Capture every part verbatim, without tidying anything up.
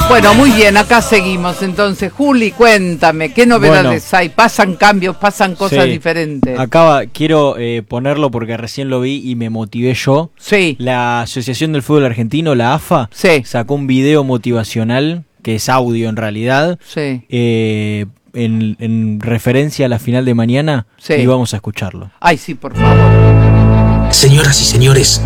Bueno, muy bien, acá seguimos. Entonces, Juli, cuéntame, ¿qué novedades bueno, hay? ¿Pasan cambios, pasan cosas sí, diferentes? Acá quiero eh, ponerlo porque recién lo vi y me motivé yo. Sí. La Asociación del Fútbol Argentino, la A F A, sí, sacó un video motivacional, que es audio en realidad, sí, eh, en, en referencia a la final de mañana, sí, y vamos a escucharlo. Ay, sí, por favor. Señoras y señores,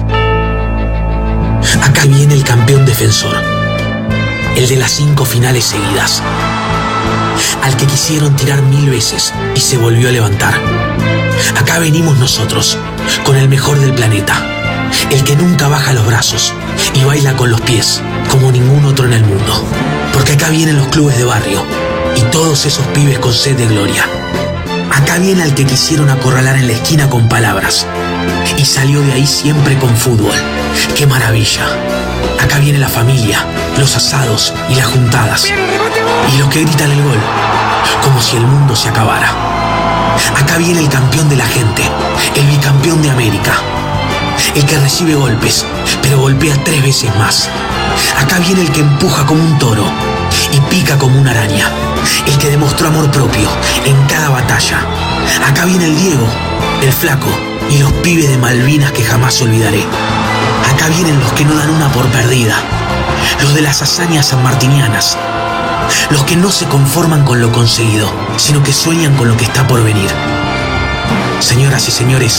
acá viene el campeón defensor, el de las cinco finales seguidas, al que quisieron tirar mil veces y se volvió a levantar. Acá venimos nosotros, con el mejor del planeta, el que nunca baja los brazos y baila con los pies como ningún otro en el mundo. Porque acá vienen los clubes de barrio y todos esos pibes con sed de gloria. Acá viene al que quisieron acorralar en la esquina con palabras y salió de ahí siempre con fútbol. ¡Qué maravilla! Acá viene la familia, los asados y las juntadas, y los que gritan el gol, como si el mundo se acabara. Acá viene el campeón de la gente, el bicampeón de América, el que recibe golpes, pero golpea tres veces más. Acá viene el que empuja como un toro y pica como una araña, el que demostró amor propio en cada batalla. Acá viene el Diego, el Flaco y los pibes de Malvinas que jamás olvidaré. Acá vienen los que no dan una por perdida, los de las hazañas sanmartinianas, los que no se conforman con lo conseguido, sino que sueñan con lo que está por venir. Señoras y señores,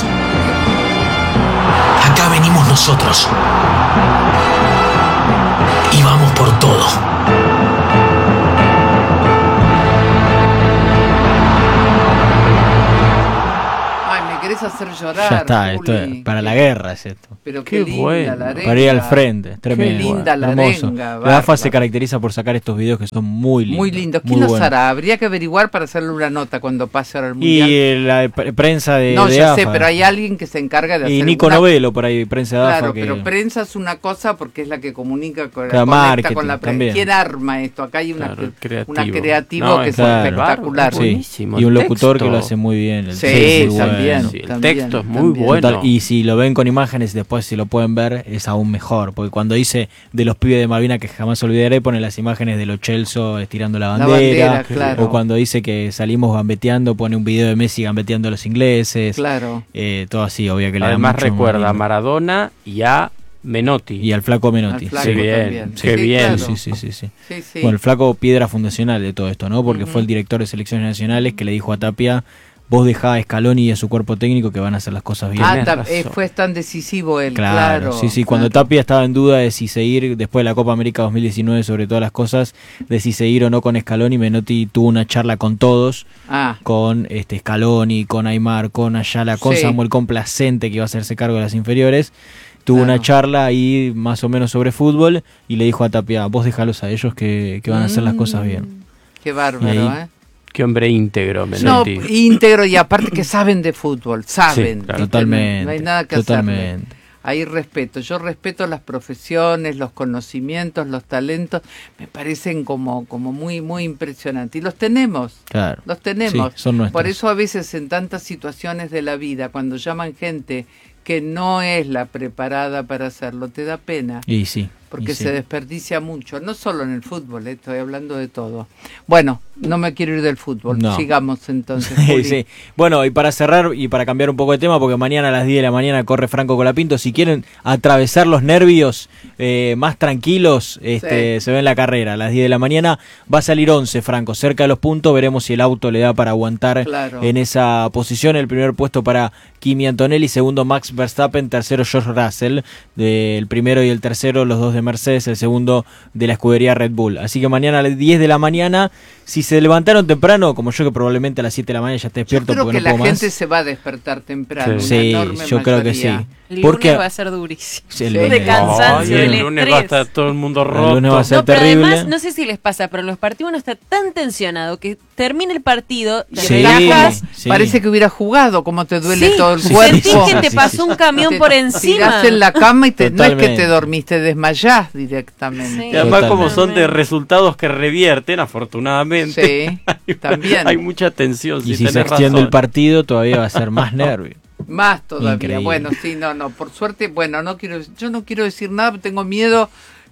acá venimos nosotros y vamos por todo. Querés hacer llorar. Ya está, esto es para la guerra es esto. Pero qué, qué linda bueno. La arenga. Para ir al frente, tremendo. Qué linda la hermoso. Arenga, la A F A se caracteriza por sacar estos videos que son muy lindos. Muy lindos. ¿Quién los bueno. hará? Habría que averiguar para hacerle una nota cuando pase ahora el mundial. Y la prensa de No, de ya A F A. sé, pero hay alguien que se encarga de y hacer. Y Nico una... Novelo por ahí, prensa de claro, A F A. Claro, que... pero prensa es una cosa porque es la que comunica con, claro, conecta con la prensa. También. ¿Quién arma esto? Acá hay una, claro, creativo. una creativo no, que es claro, espectacular. Sí. Buenísimo. Y un locutor texto. que lo hace muy bien. El sí, sí, también. Bueno. Sí, el también, texto es muy también. bueno. Total, y si lo ven con imágenes después si lo pueden ver es aún mejor, porque cuando dice de los pibes de Malvinas que jamás olvidaré pone las imágenes de los Chelsea estirando la bandera, la bandera claro. O cuando dice que salimos gambeteando pone un video de Messi gambeteando a los ingleses, claro. eh, todo así, obvio que le además da mucho recuerda a Maradona y a Menotti y al flaco Menotti. Al flaco sí, bien, también. qué sí, bien. Claro. Sí, sí, sí, sí. Sí, sí. Bueno, el flaco piedra fundacional de todo esto, ¿no? Porque uh-huh. fue el director de selecciones nacionales que le dijo a Tapia: vos dejá a Scaloni y a su cuerpo técnico que van a hacer las cosas bien. Ah, ta- eh, fue tan decisivo él, claro. claro Sí, sí, claro. cuando Tapia estaba en duda de si seguir, después de la Copa América dos mil diecinueve, sobre todas las cosas, de si seguir o no con Scaloni, Menotti tuvo una charla con todos, ah. con este Scaloni, con Aymar, con Ayala, con sí. Samuel Complacente, que iba a hacerse cargo de las inferiores. Tuvo claro. una charla ahí más o menos sobre fútbol y le dijo a Tapia: vos dejalos a ellos que, que van a hacer las cosas bien. Qué bárbaro, ahí, ¿eh? Qué hombre íntegro, Menotti. No, íntegro y aparte que saben de fútbol, saben. Sí, claro. Totalmente. No hay nada que totalmente. hacer. Hay respeto. Yo respeto las profesiones, los conocimientos, los talentos. Me parecen como, como muy, muy impresionantes. Y los tenemos. Claro. Los tenemos. Sí, son nuestros. Por eso a veces en tantas situaciones de la vida, cuando llaman gente que no es la preparada para hacerlo, te da pena. Y sí. Porque y se sí. desperdicia mucho, no solo en el fútbol, eh, estoy hablando de todo. Bueno, no me quiero ir del fútbol, no. sigamos entonces. Sí, sí. Bueno, y para cerrar y para cambiar un poco de tema, porque mañana a las diez de la mañana corre Franco Colapinto, si quieren atravesar los nervios eh, más tranquilos, este, sí. se ve en la carrera, a las diez de la mañana va a salir once Franco, cerca de los puntos, veremos si el auto le da para aguantar claro. en esa posición. El primer puesto para Kimi Antonelli, segundo Max Verstappen, tercero George Russell, de, el primero y el tercero los dos de Mercedes, el segundo de la escudería Red Bull. Así que mañana a las diez de la mañana, si se levantaron temprano, como yo que probablemente a las siete de la mañana ya esté despierto, yo creo porque que no puedo la gente más. se va a despertar temprano. Sí, una sí enorme yo mayoría. creo que sí. El porque lunes va a ser durísimo. Sí, el de lunes. cansancio, Ay, del el lunes estrés. va a estar todo el mundo roto. El lunes va a ser No, pero terrible. además, no sé si les pasa, pero en los partidos uno está tan tensionado que termina el partido, te Sí, relajas, sí. Parece que hubiera jugado, como te duele sí, todo el sí, cuerpo. sentís que te Sí, pasó sí, un camión Te por encima. tirás en la cama y te, no es que Totalmente. te dormís, te desmayás directamente. Sí. Y además Totalmente. como son de resultados que revierten, afortunadamente, Sí, hay, también. hay mucha tensión. Y si si se tenés extiende razón. el partido, todavía va a ser más nervio. Más todavía. Increíble. Bueno, sí, no, no, por suerte, bueno, no quiero, yo no quiero decir nada, tengo miedo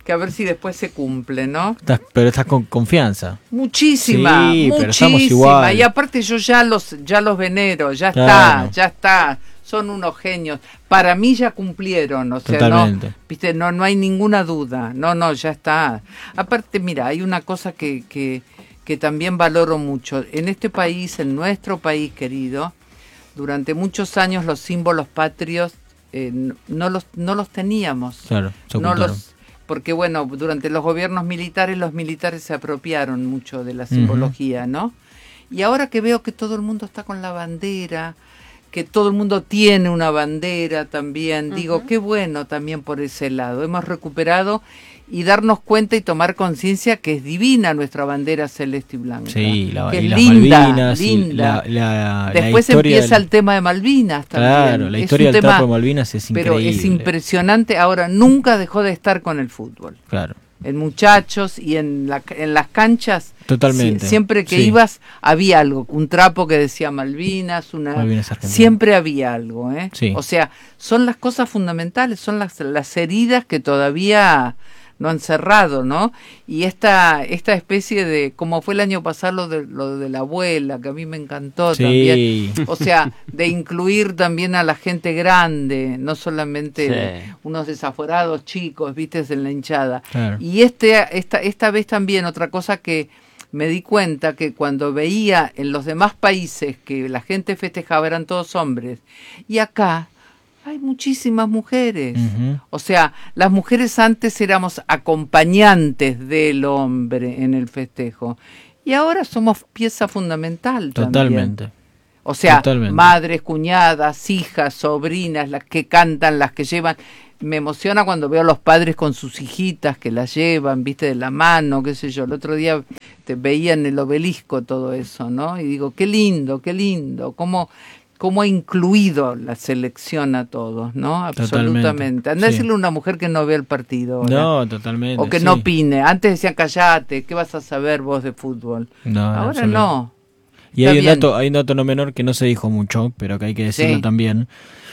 que a ver si después se cumple, ¿no? Estás- pero estás con confianza. Muchísima, Sí, pero estamos muchísima. igual. Y aparte yo ya los, ya los venero, ya Claro. está, ya está. Son unos genios. Para mí ya cumplieron, o sea, Totalmente. no, viste, no, no hay ninguna duda. No, no, ya está. Aparte, mira, hay una cosa que, que, que también valoro mucho. En este país, en nuestro país querido, durante muchos años los símbolos patrios eh, no, no los, no los teníamos. Claro, se No ocultaron. los, porque bueno, durante los gobiernos militares, los militares se apropiaron mucho de la simbología, ¿no? Y ahora que veo que todo el mundo está con la bandera, que todo el mundo tiene una bandera también, Ujú. digo, qué bueno también por ese lado. Hemos recuperado y darnos cuenta y tomar conciencia que es divina nuestra bandera celeste y blanca. Sí, la, que y es las linda, Malvinas, y linda. la, la- la Después historia empieza del- el tema de Malvinas también. Claro, la Es historia un del tema- trapo de Malvinas es increíble. pero es impresionante. Ahora, nunca dejó de estar con el fútbol. Claro, En muchachos y en, la, en las canchas. Totalmente, sie- siempre que sí. ibas, había algo. Un trapo que decía Malvinas, una. Malvinas Argentinas. Siempre había algo, ¿eh? Sí. O sea, son las cosas fundamentales, son las, las heridas que todavía no han cerrado, ¿no? Y esta, esta especie de, como fue el año pasado lo de, lo de la abuela, que a mí me encantó Sí. también. O sea, de incluir también a la gente grande, no solamente Sí. unos desaforados chicos, viste, en la hinchada. Claro. Y este, esta, esta vez también otra cosa que me di cuenta que cuando veía en los demás países que la gente festejaba eran todos hombres, y acá hay muchísimas mujeres. Ujú. O sea, las mujeres antes éramos acompañantes del hombre en el festejo, y ahora somos pieza fundamental también. Totalmente. O sea, Totalmente. madres, cuñadas, hijas, sobrinas, las que cantan, las que llevan. Me emociona cuando veo a los padres con sus hijitas que las llevan, viste, de la mano, qué sé yo. El otro día te veía en el Obelisco todo eso, ¿no? Y digo, qué lindo, qué lindo, cómo, cómo ha incluido la selección a todos, ¿no? Absolutamente. Totalmente, Anda a sí. decirle a una mujer que no ve el partido ahora. No, totalmente. O que sí. no opine. Antes decían, callate, ¿qué vas a saber vos de fútbol? No, no, Ahora solo- no. Y Está hay un, bien. dato, hay un dato no menor que no se dijo mucho, pero que hay que decirlo Sí. también.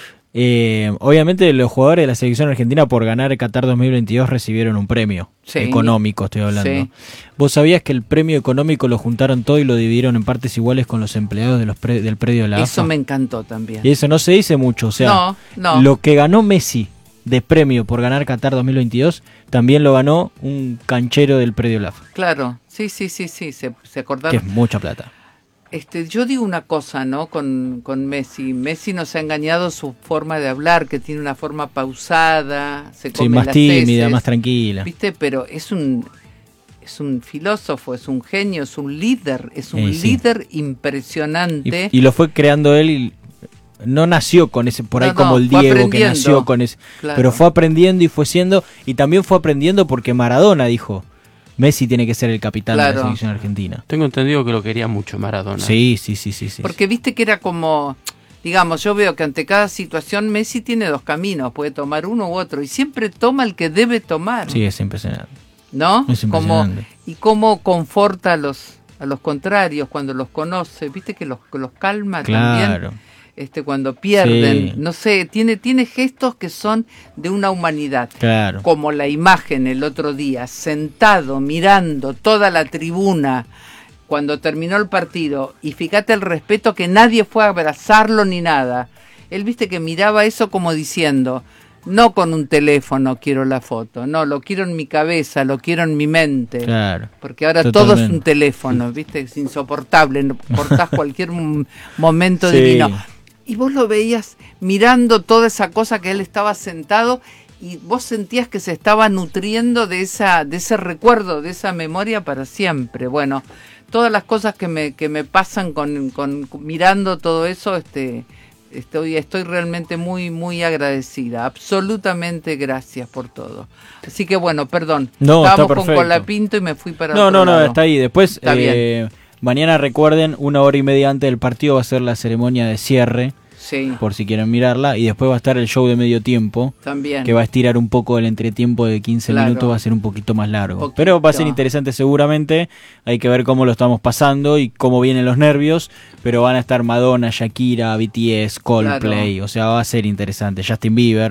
Eh, obviamente los jugadores de la selección argentina por ganar Qatar dos mil veintidós recibieron un premio Sí. económico, estoy hablando. Sí. ¿Vos sabías que el premio económico lo juntaron todo y lo dividieron en partes iguales con los empleados de los pre- del predio de la Eso A F A? me encantó también. Y eso no se dice mucho, o sea, No, no. lo que ganó Messi de premio por ganar Qatar dos mil veintidós, también lo ganó un canchero del predio de la A F A, Claro, sí, sí, sí, sí, se, se que acordaron. es mucha plata. Este, yo digo una cosa, ¿no? Con, con Messi. Messi nos ha engañado su forma de hablar, que tiene una forma pausada, se come Sí, más las tímida, heces, más tranquila. ¿viste? Pero es un es un filósofo, es un genio, es un líder, es un Eh, sí. líder impresionante. Y, y lo fue creando él y no nació con ese, por ahí No, como no, el fue Diego que aprendiendo. nació con ese, Claro. pero fue aprendiendo y fue siendo, y también fue aprendiendo porque Maradona dijo, Messi tiene que ser el capitán de Claro. la selección argentina. Tengo entendido que lo quería mucho Maradona. Sí, sí, sí, sí, sí. Porque viste que era como, digamos, yo veo que ante cada situación Messi tiene dos caminos, puede tomar uno u otro, y siempre toma el que debe tomar. Sí, es impresionante. ¿No? Es Como, impresionante. y cómo conforta a los a los contrarios cuando los conoce, viste que los que los calma Claro. también, este cuando pierden, Sí. no sé, tiene tiene gestos que son de una humanidad. Claro. Como la imagen el otro día, sentado mirando toda la tribuna cuando terminó el partido, y fíjate el respeto que nadie fue a abrazarlo ni nada. Él viste que miraba eso como diciendo, no con un teléfono quiero la foto, no, lo quiero en mi cabeza, lo quiero en mi mente. Claro. Porque ahora todo es un Totalmente. teléfono, viste, es insoportable, no- cortás cualquier m- momento Sí. divino. Y vos lo veías mirando toda esa cosa que él estaba sentado, y vos sentías que se estaba nutriendo de esa de ese recuerdo, de esa memoria para siempre. Bueno, todas las cosas que me que me pasan con, con mirando todo eso, este estoy estoy realmente muy muy agradecida, absolutamente gracias por todo. Así que bueno, perdón, No, está estábamos con perfecto. Colapinto y me fui para No, otro no, no, lado. está ahí. Después, Está eh, mañana recuerden, una hora y media antes del partido va a ser la ceremonia de cierre, Sí, por si quieren mirarla, y después va a estar el show de medio tiempo, también. que va a estirar un poco el entretiempo de quince Claro. minutos, va a ser un poquito más largo. Poquito. Pero va a ser interesante seguramente, hay que ver cómo lo estamos pasando y cómo vienen los nervios, pero van a estar Madonna, Shakira, B T S, Coldplay, Claro. o sea, va a ser interesante, Justin Bieber,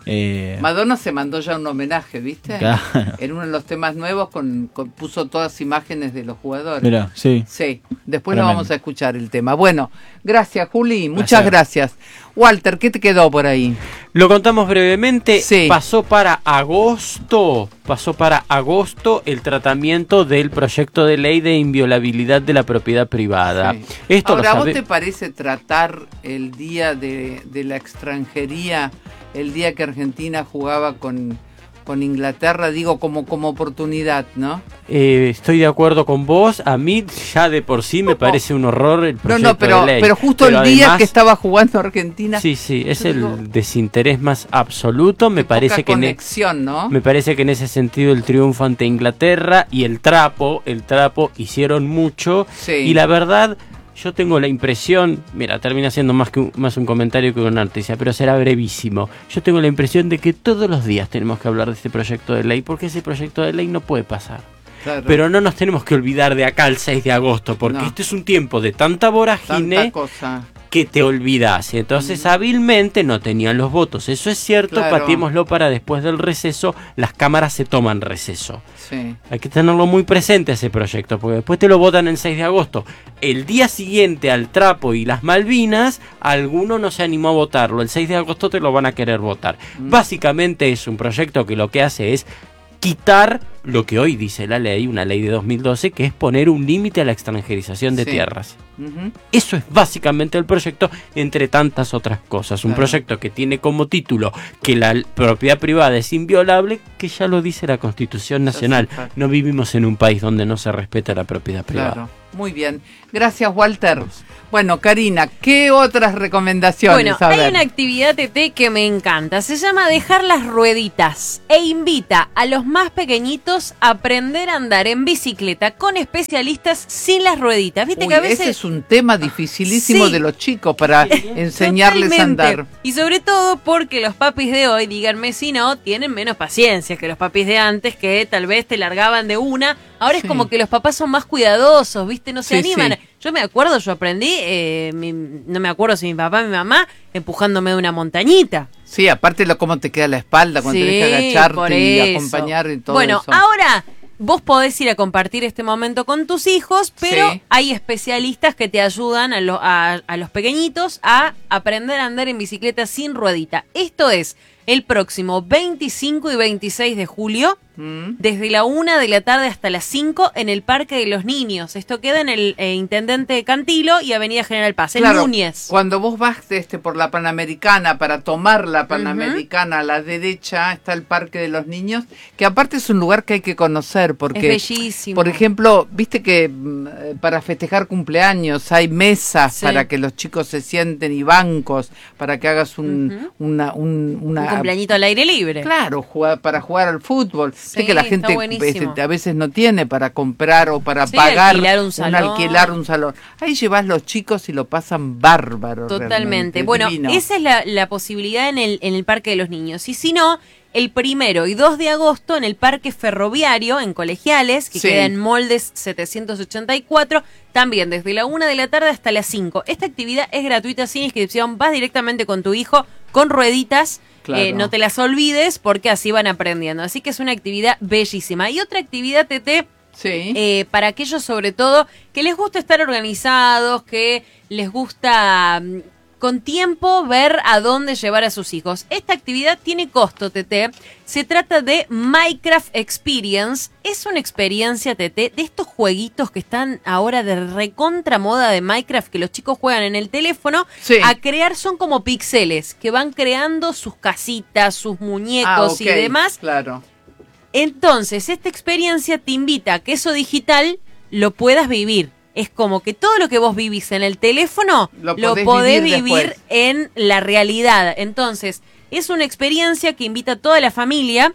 Eh, Madonna se mandó ya un homenaje, ¿viste? Claro. En uno de los temas nuevos con, con- puso todas imágenes de los jugadores. Mirá, sí. Sí, después lo Tremendo. vamos a escuchar el tema. Bueno, gracias Juli, muchas gracias. Walter, ¿qué te quedó por ahí? Lo contamos brevemente. Sí. Pasó para agosto, pasó para agosto el tratamiento del proyecto de ley de inviolabilidad de la propiedad privada. Sí. Esto Ahora, lo ¿vos sabe- te parece tratar el día de, de la extranjería, el día que Argentina jugaba con, con Inglaterra, digo, como, como oportunidad, ¿no? Eh, estoy de acuerdo con vos. A mí ya de por sí me parece un horror el No, proyecto no, pero, de ley. pero justo Pero el día además- que estaba jugando Argentina, Sí, sí, es Yo digo- el desinterés más absoluto. Me qué parece poca que en, e- conexión, ¿no? me parece que en ese sentido el triunfo ante Inglaterra y el trapo, el trapo hicieron mucho. Sí. Y la verdad, yo tengo la impresión, mira, termina siendo más que un, más un comentario que una noticia, pero será brevísimo. Yo tengo la impresión de que todos los días tenemos que hablar de este proyecto de ley, porque ese proyecto de ley no puede pasar. Claro. Pero no nos tenemos que olvidar de acá al seis de agosto, porque No. este es un tiempo de tanta vorágine Tanta cosa. que te olvidas. Y entonces hábilmente no tenían los votos. Eso es cierto, Claro. pateémoslo para después del receso. Las cámaras se toman receso. Sí. Hay que tenerlo muy presente ese proyecto, porque después te lo votan el seis de agosto. El día siguiente al trapo y las Malvinas, alguno no se animó a votarlo. El seis de agosto te lo van a querer votar. Mm. Básicamente es un proyecto que lo que hace es quitar lo que hoy dice la ley, una ley de dos mil doce, que es poner un límite a la extranjerización de Sí. tierras. Ujú. Eso es básicamente el proyecto, entre tantas otras cosas. Un Claro. proyecto que tiene como título que la l- propiedad privada es inviolable, que ya lo dice la Constitución Nacional. sí, claro. No vivimos en un país donde no se respeta la propiedad privada. Claro, muy bien. Gracias, Walter. Bueno, Karina, ¿qué otras recomendaciones? Bueno, A hay ver. una actividad T T que me encanta. Se llama Dejar las rueditas e invita a los más pequeñitos a aprender a andar en bicicleta con especialistas sin las rueditas. Viste Uy, que a veces ese es un tema dificilísimo Sí. de los chicos para enseñarles a Totalmente. andar. Y sobre todo porque los papis de hoy, díganme si no, tienen menos paciencia que los papis de antes, que tal vez te largaban de una. Ahora Sí. es como que los papás son más cuidadosos, ¿viste? No se Sí, animan. sí. Yo me acuerdo, yo aprendí, eh, mi- no me acuerdo si mi papá o mi mamá, empujándome de una montañita. Sí, aparte lo cómo te queda la espalda cuando Sí, tenés que por agacharte y eso. acompañar y todo bueno, eso. ahora vos podés ir a compartir este momento con tus hijos, pero Sí. hay especialistas que te ayudan a, lo- a- a los pequeñitos a aprender a andar en bicicleta sin ruedita. Esto es el próximo veinticinco y veintiséis de julio, Mm. desde la una de la tarde hasta las cinco en el Parque de los Niños. Esto queda en el eh, Intendente Cantilo y Avenida General Paz, en Claro, Núñez. cuando vos vas este, por la Panamericana para tomar la Panamericana a la derecha está el Parque de los Niños, que aparte es un lugar que hay que conocer porque, Es bellísimo. por ejemplo, viste que mm, eh, para festejar cumpleaños hay mesas Sí. para que los chicos se sienten y bancos para que hagas un, Ujú. una, un, una Un cumpleañito al aire libre. Claro, jugar, para jugar al fútbol. Sé Sí, que la está gente buenísimo. este, a veces no tiene para comprar o para Sí, pagar alquilar un salón. alquilar un salón. Ahí llevas los chicos y lo pasan bárbaro. Totalmente. realmente, Bueno, divino. esa es la, la posibilidad en el, en el Parque de los Niños. Y si no, el primero y dos de agosto en el Parque Ferroviario, en Colegiales, que Sí. queda en Moldes setecientos ochenta y cuatro, también desde la una de la tarde hasta las cinco. Esta actividad es gratuita, sin inscripción. Vas directamente con tu hijo, con rueditas. Claro. Eh, no te las olvides porque así van aprendiendo. Así que es una actividad bellísima. Y otra actividad, T T, Sí. eh, para aquellos sobre todo que les gusta estar organizados, que les gusta mm, con tiempo ver a dónde llevar a sus hijos. Esta actividad tiene costo, T T. Se trata de Minecraft Experience. Es una experiencia, T T, de estos jueguitos que están ahora de recontra moda de Minecraft, que los chicos juegan en el teléfono, Sí. a crear, son como píxeles, que van creando sus casitas, sus muñecos Ah, ok, y demás. Claro. Entonces, esta experiencia te invita a que eso digital lo puedas vivir. Es como que todo lo que vos vivís en el teléfono Lo lo podés podés, vivir vivir, después. en la realidad. Entonces, es una experiencia que invita a toda la familia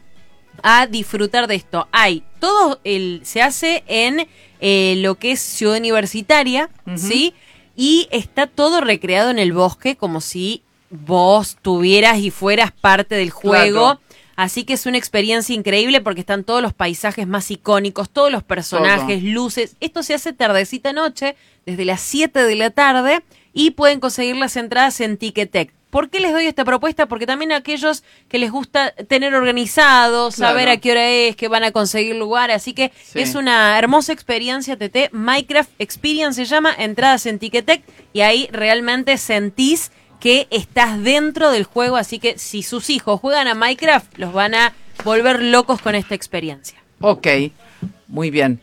a disfrutar de esto. Hay todo el se hace en eh, lo que es Ciudad Universitaria, Ujú. ¿sí? Y está todo recreado en el bosque como si vos tuvieras y fueras parte del juego. Claro. Así que es una experiencia increíble porque están todos los paisajes más icónicos, todos los personajes, luces. Esto se hace tardecita noche, desde las siete de la tarde, y pueden conseguir las entradas en Ticketek. ¿Por qué les doy esta propuesta? Porque también a aquellos que les gusta tener organizado, saber Claro. a qué hora es, que van a conseguir lugar, así que Sí. es una hermosa experiencia, T T. Minecraft Experience se llama, entradas en Ticketek, y ahí realmente sentís que estás dentro del juego, así que si sus hijos juegan a Minecraft, los van a volver locos con esta experiencia. Ok, muy bien.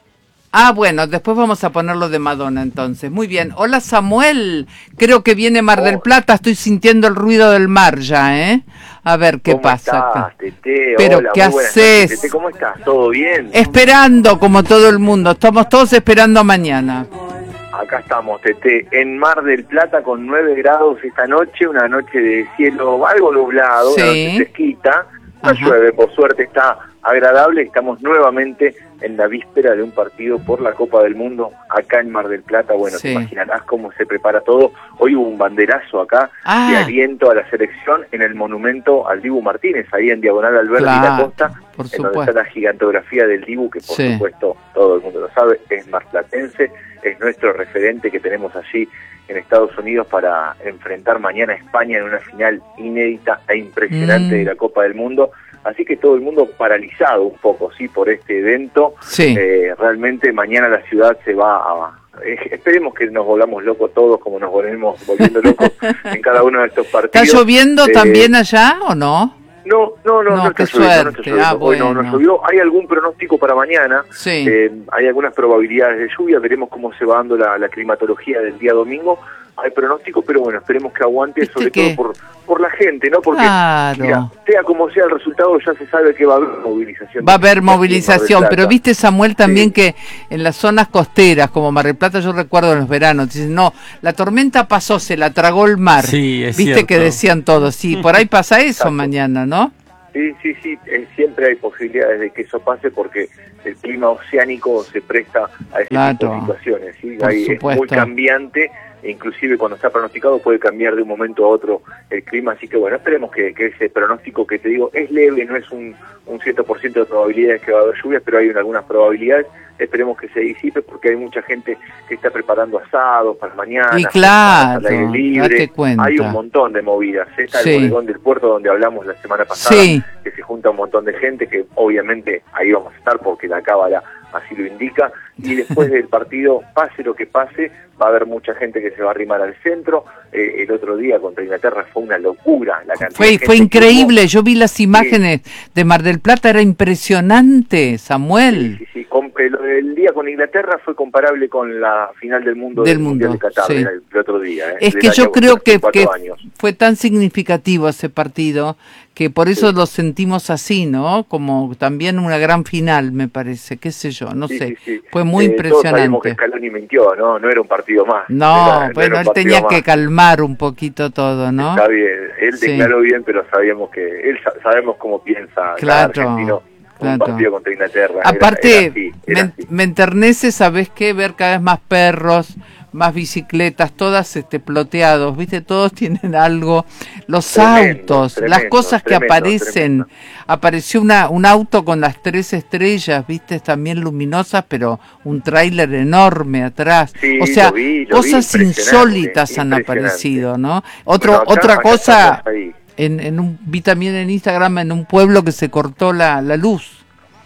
Ah, bueno, después vamos a ponerlo de Madonna entonces. Muy bien. Hola Samuel, creo que viene Mar del Plata, estoy sintiendo el ruido del mar ya, ¿eh? A ver qué ¿Cómo pasa estás, acá. Tete? Pero, Hola, ¿qué muy buenas haces? noches, Tete, ¿cómo estás? ¿Todo bien? Esperando como todo el mundo, estamos todos esperando mañana. Acá estamos, Tete, en Mar del Plata con nueve grados esta noche, una noche de cielo algo nublado, Sí. una noche fresquita, no Ajá. llueve, por suerte está agradable, estamos nuevamente en la víspera de un partido por la Copa del Mundo acá en Mar del Plata. Bueno, Sí. te imaginarás cómo se prepara todo. Hoy hubo un banderazo acá Ah. de aliento a la selección en el monumento al Dibu Martínez, ahí en Diagonal Alberti y La Claro, Costa, por en donde supuesto. está la gigantografía del Dibu, que por Sí. supuesto todo el mundo lo sabe, es marplatense, es nuestro referente que tenemos allí en Estados Unidos para enfrentar mañana a España en una final inédita e impresionante Mm. de la Copa del Mundo. Así que todo el mundo paralizado un poco, sí, por este evento. Sí. Eh, realmente mañana la ciudad se va a... eh, esperemos que nos volvamos locos todos como nos volvemos volviendo locos en cada uno de estos partidos. ¿Está lloviendo Eh, también allá o no? No, no, no, No, no, está qué lloviendo, no suerte. está lloviendo. Ah, Hoy no, no bueno. llovió. Hay algún pronóstico para mañana. Sí. Eh, hay algunas probabilidades de lluvia. Veremos cómo se va dando la, la climatología del día domingo. Hay pronóstico, pero bueno, esperemos que aguante, ¿Viste sobre que- todo por por la gente, ¿no? Porque, Claro. mira, sea como sea el resultado, ya se sabe que va a haber movilización. Va a haber Aquí en Mar del movilización, Plata. pero viste Samuel también Sí. que en las zonas costeras como Mar del Plata, yo recuerdo en los veranos, dicen, no, la tormenta pasó, se la tragó el mar. Sí, es Viste cierto. que decían todos, sí, por ahí pasa eso Exacto. mañana, ¿no? Sí, sí, sí, eh, siempre hay posibilidades de que eso pase porque el clima oceánico se presta a ese Claro, tipo de situaciones, ¿sí? por Ahí es supuesto. muy cambiante, e inclusive cuando está pronosticado puede cambiar de un momento a otro el clima, así que bueno, esperemos que, que ese pronóstico que te digo es leve, no es un, un cien por ciento de probabilidades que va a haber lluvias, pero hay algunas probabilidades, esperemos que se disipe porque hay mucha gente que está preparando asados para mañana, Y claro, al aire libre, date cuenta. hay un montón de movidas, está Sí. el bodegón del puerto donde hablamos la semana pasada, Sí. que se junta un montón de gente, que obviamente ahí vamos a estar porque la cábala así lo indica, y después del partido, pase lo que pase, va a haber mucha gente que se va a arrimar al centro. Eh, el otro día contra Inglaterra fue una locura la cantidad de Fue, gente fue que increíble, yo vi las imágenes de Mar del Plata, era impresionante, hubo. Samuel. Sí, sí, sí, con- eh, lo del día con Inglaterra fue comparable con la final del mundo Del del Mundial mundo, de Qatar, sí. era el, el otro día. eh, Es del que yo año creo que, hace que cuatro años. fue tan significativo ese partido que por eso Sí. lo sentimos así, ¿no? Como también una gran final, me parece, qué sé yo, no Sí, sé. sí, sí. Fue muy Eh, Todos sabemos que impresionante. Scaloni mintió, ¿no? No era un partido más. No, Era- no bueno, era un él partido tenía más. que calmar un poquito todo, ¿no? Está bien, él Sí. declaró bien, pero sabíamos que él sa- sabemos cómo piensa cada Claro, argentino. Un claro. partido contra Inglaterra. era- Aparte, era así, era me, así. me enternece, ¿sabes qué? Ver cada vez más perros, más bicicletas, todas este ploteados, ¿viste? Todos tienen algo. Los Tremendo, autos, las tremendo, cosas que tremendo, aparecen. tremendo. Apareció una, un auto con las tres estrellas, ¿viste? También luminosas, pero un tráiler enorme atrás. Sí, o sea, lo vi, lo vi, cosas impresionante, insólitas han impresionante. aparecido, ¿no? Otro, Bueno, acá- otra acá cosa, estamos ahí. en, en un, vi también en Instagram en un pueblo que se cortó la, la luz.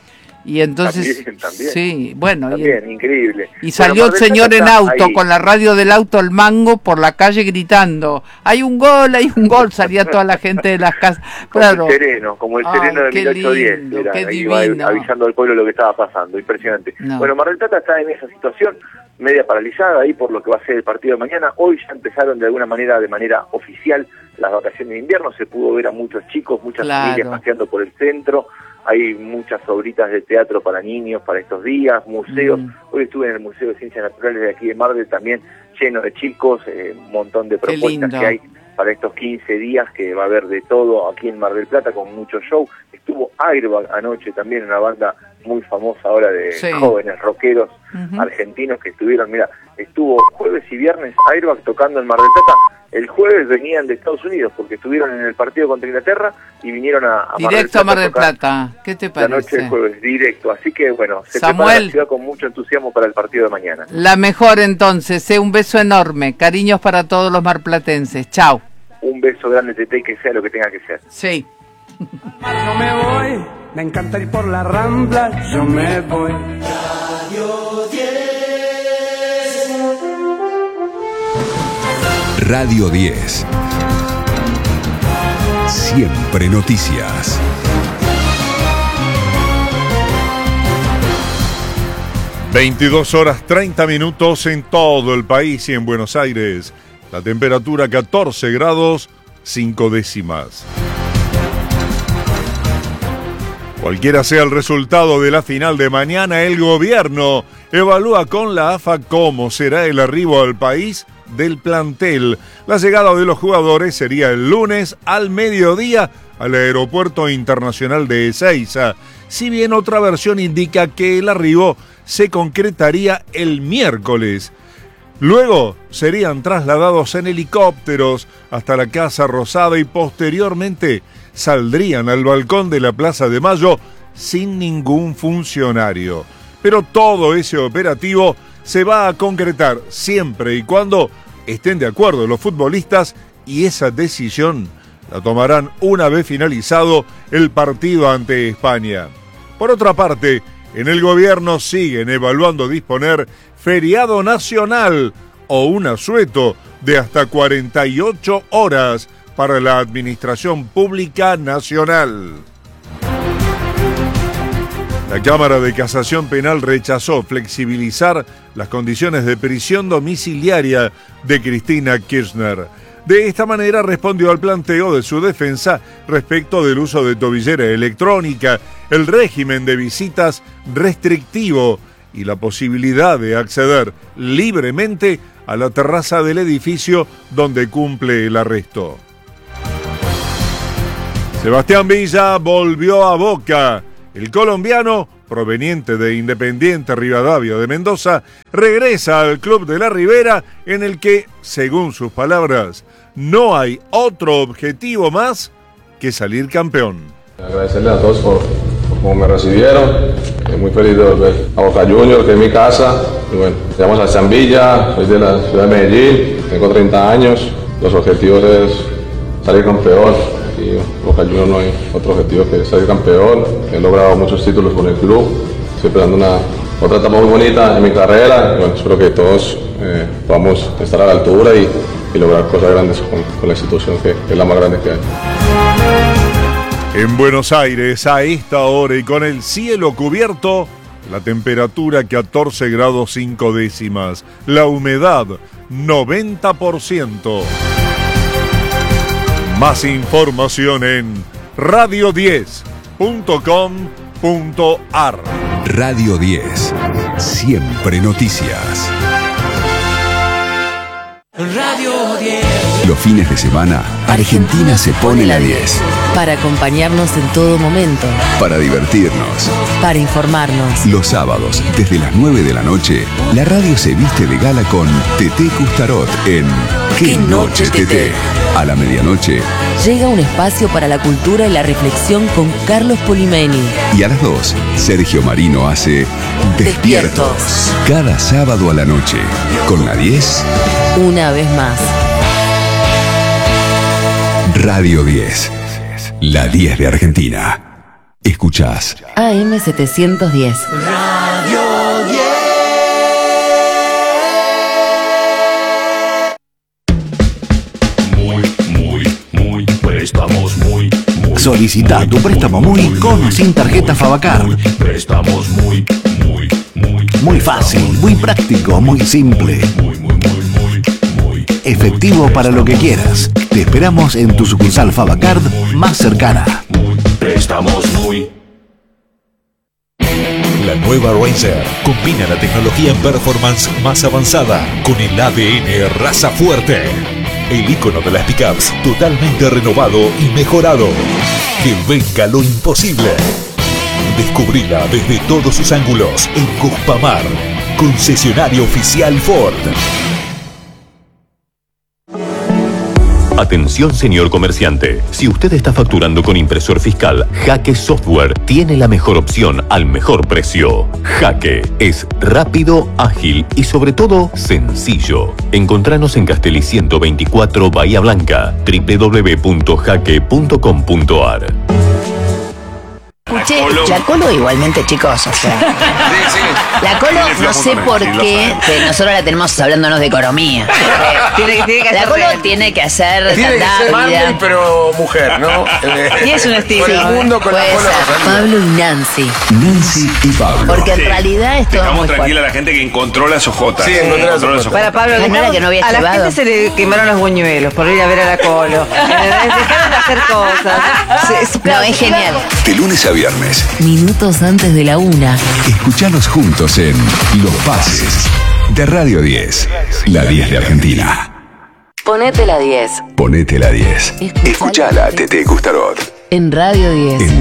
Y entonces, También, también. sí, bueno, y, También, increíble. y salió Bueno, el Mar del señor Plata en está auto, ahí. con la radio del auto al mango, por la calle gritando, hay un gol, hay un gol, salía toda la gente de las casas. Como Claro, el sereno, como el Ay, sereno de qué mil ochocientos diez, lindo, era, qué ahí iba divino. avisando al pueblo lo que estaba pasando, impresionante. No. Bueno, Mar del Plata está en esa situación media paralizada ahí por lo que va a ser el partido de mañana. Hoy ya empezaron de alguna manera, de manera oficial, las vacaciones de invierno, se pudo ver a muchos chicos, muchas Claro. familias paseando por el centro, hay muchas obritas de teatro para niños para estos días, museos. Mm. Hoy estuve en el Museo de Ciencias Naturales de aquí de Mar del, también lleno de chicos, eh, un montón de Qué propuestas lindo. que hay para estos quince días, que va a haber de todo aquí en Mar del Plata con mucho show. Estuvo Airbag anoche también, una banda muy famosa ahora de Sí. jóvenes rockeros Ujú. argentinos que estuvieron, mira, estuvo jueves y viernes Airbag tocando en Mar del Plata. El jueves venían de Estados Unidos porque estuvieron en el partido contra Inglaterra y vinieron a, a directo a Mar del tocar Plata, ¿qué te la noche parece? del jueves, directo. Así que bueno, se Samuel. prepara la ciudad con mucho entusiasmo para el partido de mañana. La mejor entonces, eh, un beso enorme, cariños para todos los marplatenses, chao. un beso grande, Tete, que sea lo que tenga que ser. Sí. Yo me voy, me encanta ir por la Rambla, yo me voy. Radio diez. Radio diez. Siempre noticias. veintidós horas treinta minutos en todo el país y en Buenos Aires. La temperatura catorce grados cinco décimas. Cualquiera sea el resultado de la final de mañana, el gobierno evalúa con la A F A cómo será el arribo al país del plantel. La llegada de los jugadores sería el lunes al mediodía al Aeropuerto Internacional de Ezeiza, si bien otra versión indica que el arribo se concretaría el miércoles. Luego serían trasladados en helicópteros hasta la Casa Rosada y posteriormente saldrían al balcón de la Plaza de Mayo sin ningún funcionario. Pero todo ese operativo se va a concretar siempre y cuando estén de acuerdo los futbolistas, y esa decisión la tomarán una vez finalizado el partido ante España. Por otra parte, en el gobierno siguen evaluando disponer feriado nacional o un asueto de hasta cuarenta y ocho horas para la Administración Pública Nacional. La Cámara de Casación Penal rechazó flexibilizar las condiciones de prisión domiciliaria de Cristina Kirchner. De esta manera respondió al planteo de su defensa respecto del uso de tobillera electrónica, el régimen de visitas restrictivo y la posibilidad de acceder libremente a la terraza del edificio donde cumple el arresto. Sebastián Villa volvió a Boca. El colombiano, proveniente de Independiente Rivadavia de Mendoza, regresa al club de la Ribera, en el que, según sus palabras, no hay otro objetivo más que salir campeón. Agradecerle a todos por, por cómo me recibieron. Estoy muy feliz de volver a Boca Juniors, que es mi casa. Y bueno, llegamos a Zambilla, soy de la ciudad de Medellín, tengo treinta años. Los objetivos es salir campeón. Y Boca Juniors no hay otro objetivo que salir campeón. He logrado muchos títulos con el club. Estoy esperando una otra etapa muy bonita en mi carrera. Bueno, espero que todos eh, podamos estar a la altura y, y lograr cosas grandes con, con la institución que, que es la más grande que hay. En Buenos Aires, a esta hora y con el cielo cubierto, la temperatura catorce grados cinco décimas, la humedad noventa por ciento. Más información en radio diez punto com punto ar. Radio diez. Siempre noticias. Radio diez. Los fines de semana, Argentina se pone la diez. Para acompañarnos en todo momento. Para divertirnos. Para informarnos. Los sábados, desde las nueve de la noche, la radio se viste de gala con Teté Custarot en ¿Qué noche, Teté? A la medianoche. Llega un espacio para la cultura y la reflexión con Carlos Polimeni. Y a las dos, Sergio Marino hace Despiertos. Despiertos. Cada sábado a la noche. Con la diez. Una vez más. Radio diez. La diez de Argentina. Escuchás A M setecientos diez. Radio diez. Préstamos muy, muy. Solicita tu préstamo muy, muy con o sin tarjeta Fabacard. Muy, préstamos muy, muy, muy. Muy fácil, muy práctico, muy simple. Muy, muy, muy, muy, muy. Efectivo para lo que quieras. Te esperamos en tu sucursal Fabacard más cercana. Muy, préstamos muy. La nueva Ranger combina la tecnología en performance más avanzada con el A D N raza fuerte. El icono de las pickups totalmente renovado y mejorado. Que venga lo imposible. Descubrila desde todos sus ángulos en Cuspamar, concesionario oficial Ford. Atención, señor comerciante. Si usted está facturando con impresor fiscal, Jaque Software tiene la mejor opción al mejor precio. Jaque es rápido, ágil y sobre todo sencillo. Encontranos en Castelli ciento veinticuatro Bahía Blanca, doble u doble u doble u punto jaque punto com punto a r. Escuché, la Colo igualmente, chicos, o sea. Sí, sí. La Colo, no sé por qué, que nosotros la tenemos hablándonos de economía. Tiene, tiene que la hacer Colo real. tiene que hacer Tiene que ser Marvel, vida. pero mujer, ¿no? Y es un estilo. Por el mundo con la Puede Colo ser. Rosalía. Pablo y Nancy. Nancy y Pablo. Porque en Sí. realidad es todo Dejamos muy tranquila a fuerte. la gente que encontró las ojotas. Sí, encontró las ojotas. Para Pablo, Ah, no era dejamos- que no había a la llevado. gente se le quemaron los buñuelos por ir a ver a la Colo. Dejaron de hacer cosas. Se- se- No, es genial. De lunes a viernes. Minutos antes de la una. Escuchanos juntos en Los Pases de Radio diez. La diez de Argentina. Ponete la diez. Ponete la diez. Escuchala a Tete Gustarot. En Radio diez. En